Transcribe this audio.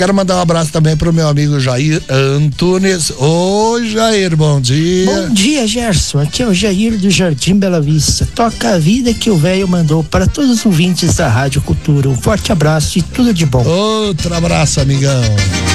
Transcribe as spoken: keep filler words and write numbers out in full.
Quero mandar um abraço também pro meu amigo Jair Antunes. Ô, Jair, bom dia. Bom dia, Gerson. Aqui é o Jair do Jardim Bela Vista. Toca a vida que o velho mandou para todos os ouvintes da Rádio Cultura. Um forte abraço e tudo de bom. Outro abraço, amigão.